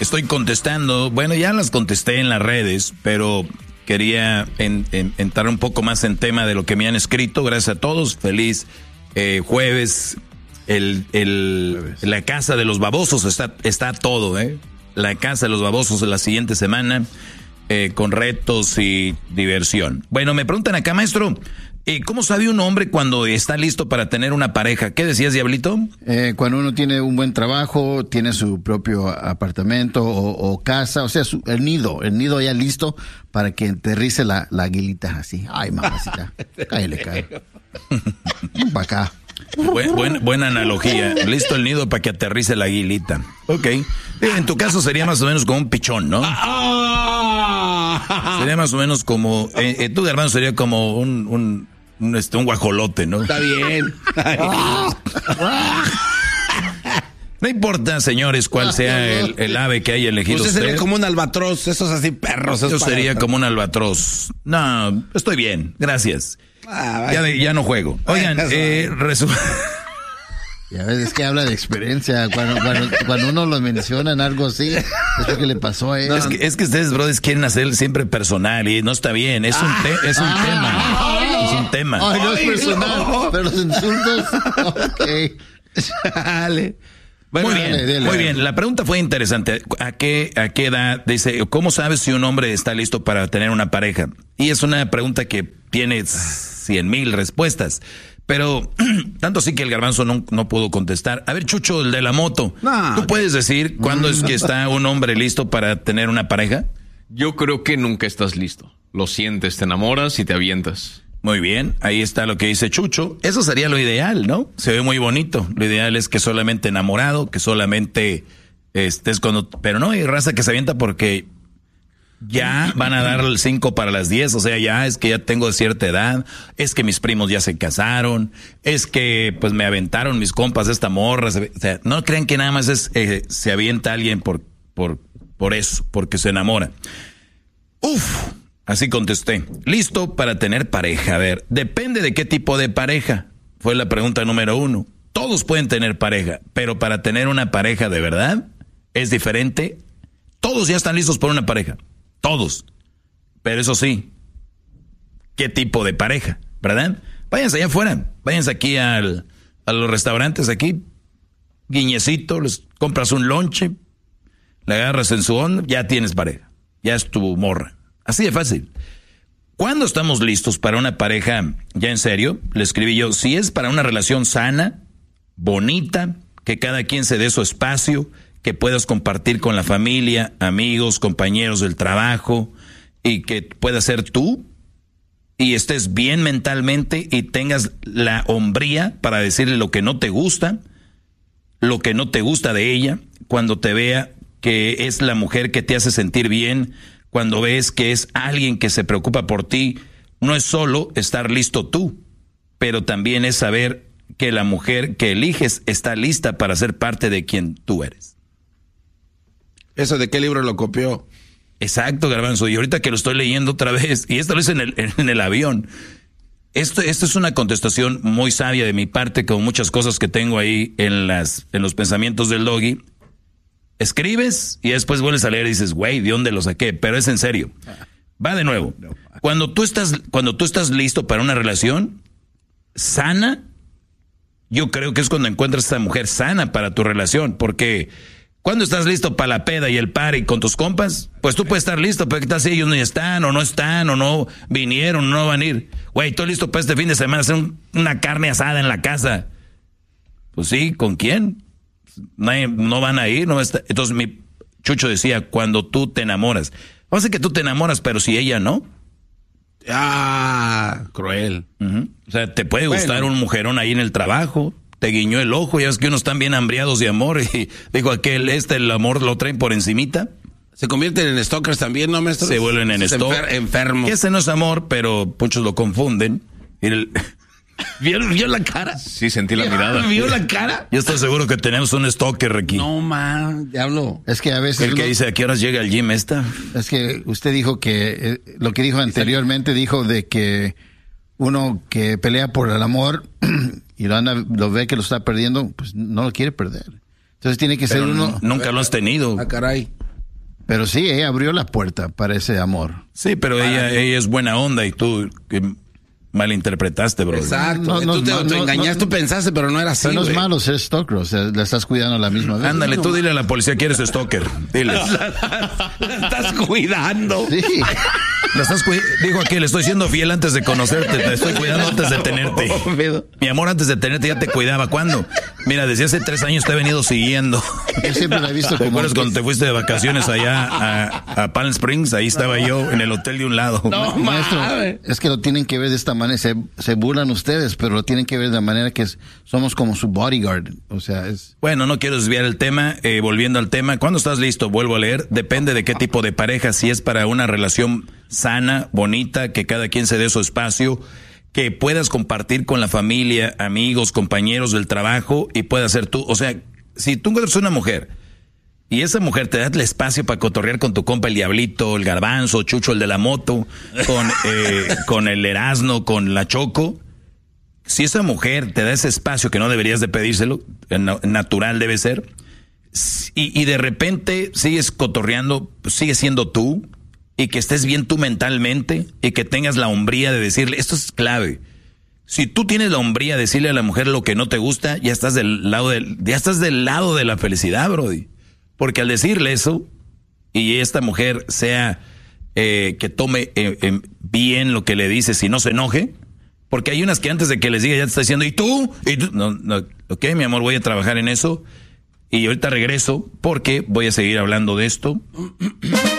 estoy contestando. Bueno, ya las contesté en las redes, pero quería entrar un poco más en tema de lo que me han escrito. Gracias a todos. Feliz jueves. La casa de los babosos está todo, La casa de los babosos la siguiente semana, con retos y diversión. Bueno, me preguntan acá, maestro, ¿cómo sabe un hombre cuando está listo para tener una pareja? ¿Qué decías, Diablito? Cuando uno tiene un buen trabajo, tiene su propio apartamento o casa, o sea, el nido ya listo para que aterrice la aguilita así. Ay, mamacita, cállale. Para acá. Buena analogía. Listo el nido para que aterrice la aguilita. Ok. En tu caso sería más o menos como un pichón, ¿no? Sería más o menos como... tú, hermano, sería como un guajolote, ¿no? Está bien. No importa, señores, cuál sea el ave que haya elegido usted. Usted Sería como un albatros, esos así perros. Yo sería como un albatros. No, estoy bien, gracias. Ya no juego. Oigan, Ya ves, es que habla de experiencia. Cuando uno lo menciona en algo así, es lo que le pasó a él. Es que ustedes, brothers, quieren hacer siempre personal y no está bien. Es un tema. Es un tema. Ay, no es personal, pero los insultos. Ok. Dale. Bueno, muy bien. La pregunta fue interesante. ¿A qué edad? Dice, ¿cómo sabes si un hombre está listo para tener una pareja? Y es una pregunta que tiene 100,000 respuestas. Pero tanto así que el garbanzo no pudo contestar. A ver, Chucho, el de la moto. ¿Tú puedes decir cuándo es que está un hombre listo para tener una pareja? Yo creo que nunca estás listo. Lo sientes, te enamoras y te avientas. Muy bien, ahí está lo que dice Chucho. Eso sería lo ideal, ¿no? Se ve muy bonito. Lo ideal es que solamente enamorado, que solamente estés cuando... Pero no, hay raza que se avienta porque ya van a dar el 5 para las 10. O sea, ya es que ya tengo cierta edad. Es que mis primos ya se casaron. Es que pues me aventaron mis compas esta morra. O sea, no crean que nada más se avienta alguien por eso, porque se enamora. Así contesté. Listo para tener pareja. A ver, depende de qué tipo de pareja. Fue la pregunta número 1. Todos pueden tener pareja, pero para tener una pareja de verdad es diferente. Todos ya están listos por una pareja. Todos. Pero eso sí, ¿qué tipo de pareja? ¿Verdad? Váyanse allá afuera. Váyanse aquí a los restaurantes aquí. Guiñecito, les compras un lonche, le agarras en su onda, ya tienes pareja. Ya es tu morra. Así de fácil. ¿Cuándo estamos listos para una pareja ya en serio? Le escribí yo, si es para una relación sana, bonita, que cada quien se dé su espacio, que puedas compartir con la familia, amigos, compañeros del trabajo, y que puedas ser tú, y estés bien mentalmente y tengas la hombría para decirle lo que no te gusta de ella, cuando te vea que es la mujer que te hace sentir bien, cuando ves que es alguien que se preocupa por ti. No es solo estar listo tú, pero también es saber que la mujer que eliges está lista para ser parte de quien tú eres. ¿Eso de qué libro lo copió? Exacto, Garbanzo, y ahorita que lo estoy leyendo otra vez, y esto lo hice en el avión. Esto es una contestación muy sabia de mi parte, como muchas cosas que tengo ahí en los pensamientos del Doggy. Escribes y después vuelves a leer y dices, güey, ¿de dónde lo saqué? Pero es en serio. Va de nuevo. Cuando tú estás listo para una relación sana, yo creo que es cuando encuentras a esta mujer sana para tu relación, porque cuando estás listo para la peda y el party con tus compas, pues tú puedes estar listo, pero ¿qué tal si ellos no están, o no vinieron, o no van a ir? Güey, estoy listo para este fin de semana hacer una carne asada en la casa. Pues sí, ¿con quién? No van a ir, no va a estar. Entonces mi Chucho decía, cuando tú te enamoras. Va a ser que tú te enamoras, pero si ella no. Cruel. O sea, te puede gustar un mujerón ahí en el trabajo, te guiñó el ojo, ya es que unos están bien hambriados de amor, y dijo aquel, el amor lo traen por encimita. Se convierten en stalkers también, ¿no, maestro? Se vuelven en stalkers. Enfermos. Ese no es amor, pero muchos lo confunden. ¿Vio la cara? Sí, sentí la mirada. ¿Vio la cara? Yo estoy seguro que tenemos un stalker aquí. No, man, diablo. Es que a veces... El que dice, ¿a qué horas llega el gym esta? Es que usted dijo que... lo que dijo anteriormente, dijo de que uno que pelea por el amor y lo ve que lo está perdiendo, pues no lo quiere perder. Entonces tiene que ser uno... Nunca lo has tenido. Caray. Pero sí, ella abrió la puerta para ese amor. Sí, pero ella es buena onda y tú malinterpretaste, bro. Exacto. Tú te engañaste, tú pensaste, pero no era así. Pero no es güey. malo ser stalker, o sea, la estás cuidando a la misma vez. Ándale, tú dile a la policía que eres stalker. Dile. La estás cuidando. Sí. Dijo aquí, le estoy siendo fiel antes de conocerte, te estoy cuidando antes de tenerte. Mi amor, antes de tenerte ya te cuidaba. ¿Cuándo? Mira, desde hace 3 años te he venido siguiendo. Yo siempre la he visto ¿Te como... acuerdas cuando te fuiste de vacaciones allá a Palm Springs? Ahí estaba yo en el hotel de un lado. No, Maestro, mames. es que lo tienen que ver de esta manera. Se burlan ustedes, pero lo tienen que ver de la manera que somos como su bodyguard. O sea, es... Bueno, no quiero desviar el tema. Volviendo al tema, ¿cuándo estás listo? Vuelvo a leer. Depende de qué tipo de pareja. Si es para una relación sana, bonita, que cada quien se dé su espacio, que puedas compartir con la familia, amigos, compañeros del trabajo y puedas ser tú. O sea, si tú encuentras una mujer y esa mujer te da el espacio para cotorrear con tu compa el Diablito, el Garbanzo, Chucho el de la moto, con el Erasno, con la Choco, si esa mujer te da ese espacio que no deberías de pedírselo, natural debe ser, y de repente sigues cotorreando, pues sigues siendo tú, y que estés bien tú mentalmente, y que tengas la hombría de decirle, esto es clave. Si tú tienes la hombría de decirle a la mujer lo que no te gusta, ya estás del lado de la felicidad, brody. Porque al decirle eso, y esta mujer sea que tome bien lo que le dices y no se enoje, porque hay unas que antes de que les diga ya te está diciendo, ¿y tú? No, ok, mi amor, voy a trabajar en eso, y ahorita regreso porque voy a seguir hablando de esto.